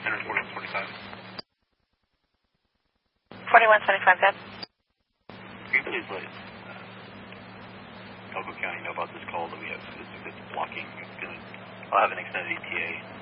Center 4125. 4125, Deb. Can you please let Elko County know about this call that we have that's blocking? I'll have an extended ETA.